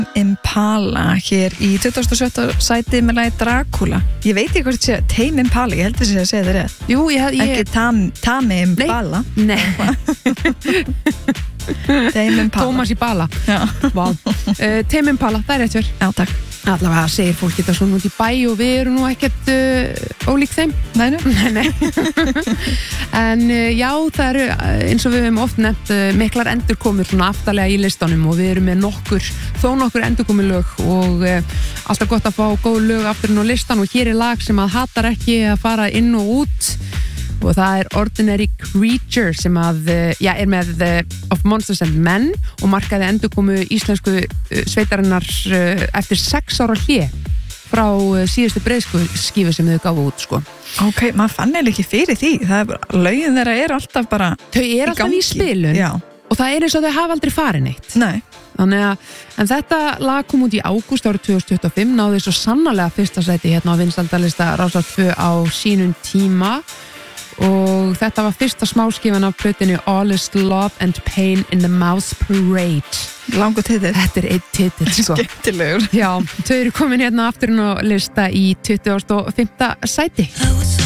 Impala hér í 27. sæti með lagi Dracula. Ég veit ekki hvort sé Tame Impala, ég held að segja það rétt. Jú, ekki Tame Impala. Nei. Tame Impala. Tómas í bala. Já. Vá. Tame Impala, það rétt fyrir. Já, takk. Allavega segir fólk þetta svona út í bæ og við erum nú ekkert ólík þeim. Nei. En já, það eru eins og við hefum oft nefnt miklar endurkomur svona aftarlega í listanum og við erum með þó nokkur endurkomulög og alltaf gott að fá góð lög afturinn á listan og hér er lag sem að hatar ekki að fara inn og út og það er Ordinary Creature sem er með Of Monsters and Men og markaði endurkomu íslensku sveitarinnar eftir 6 ára hlé frá síðustu breiðskífu sem þau gafu út sko. Ok, maður fann eða ekki fyrir því lögin þeirra er alltaf bara þau er alltaf í spilun og það er eins og þau hafa aldrei farið neitt. Nei. En þetta lag kom út í ágúst árið 2025 náði svo sannarlega fyrsta sæti hérna á vinsældalista Rásar 2 á sínum tíma og þetta var fyrsta smáskifan af plötinu All is Love and Pain in the Mouse Parade. Langur titill. Þetta er einn titill sko. Skemmtilegur. Já, þau eru komin hérna afturinn á lista í 25. sæti.